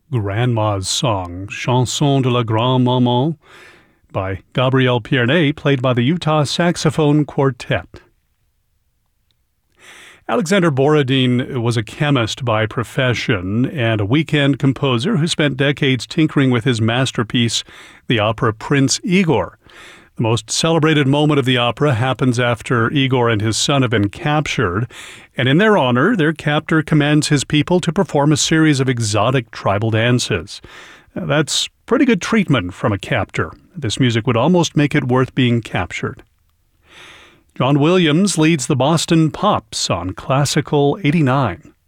Grandma's Song, Chanson de la Grand-Maman, by Gabrielle Piernet, played by the Utah Saxophone Quartet. Alexander Borodin was a chemist by profession and a weekend composer who spent decades tinkering with his masterpiece, the opera Prince Igor. The most celebrated moment of the opera happens after Igor and his son have been captured, and in their honor, their captor commands his people to perform a series of exotic tribal dances. That's pretty good treatment from a captor. This music would almost make it worth being captured. John Williams leads the Boston Pops on Classical 89.